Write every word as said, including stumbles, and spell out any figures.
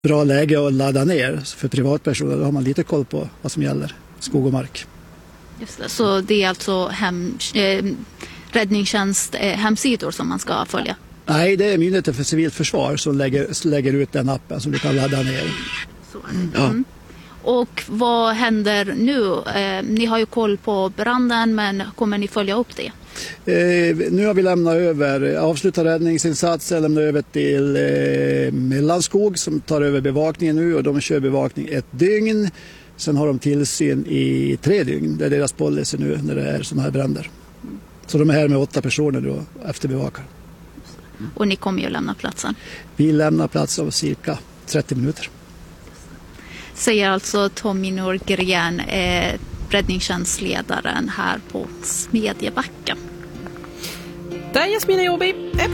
bra läge att ladda ner. För privatpersoner då har man lite koll på vad som gäller skog och mark. Just det, så det är alltså hem, eh, räddningstjänst eh, hemsidor som man ska följa? Nej, det är Myndigheten för civilt försvar som lägger, lägger ut den appen som du kan ladda ner. Så är det. Ja. Mm. Och vad händer nu? Eh, ni har ju koll på branden, men kommer ni följa upp det? Eh, nu har vi lämnat över, avslutat räddningsinsatsen, lämnat över till eh, Mellanskog som tar över bevakningen nu, och de kör bevakning ett dygn. Sen har de tillsyn i tre dygn. Det är deras policy nu när det är sådana här bränder. Så de är här med åtta personer då, efterbevakar. Och ni kommer ju att lämna platsen? Vi lämnar platsen om cirka trettio minuter. Säger alltså Tommy Norgren, eh, räddningstjänstledaren här på Smedjebacken. Där Jasmina Jobi.